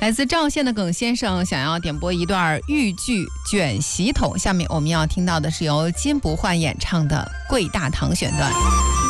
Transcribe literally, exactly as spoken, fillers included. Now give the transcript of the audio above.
来自赵县的耿先生想要点播一段豫剧《卷席筒》，下面我们要听到的是由金不换演唱的《桂大堂》选段。